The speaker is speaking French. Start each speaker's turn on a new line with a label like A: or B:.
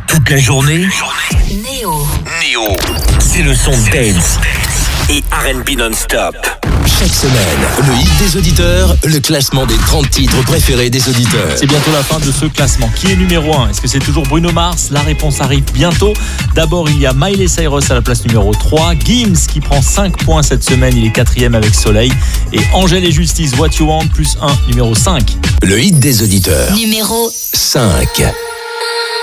A: Toute la journée,
B: Néo.
A: c'est le son dance et R&B non-stop.
C: Chaque semaine, le hit des auditeurs, le classement des 30 titres préférés des auditeurs.
D: C'est bientôt la fin de ce classement. Qui est numéro 1 ? Est-ce que c'est toujours Bruno Mars ? La réponse arrive bientôt. D'abord, il y a Miley Cyrus à la place numéro 3. Gims qui prend 5 points cette semaine. Il est 4e avec Soleil. Et Angèle et Justice, What You Want, plus 1, numéro 5.
C: Le hit des auditeurs.
B: Numéro
C: 5.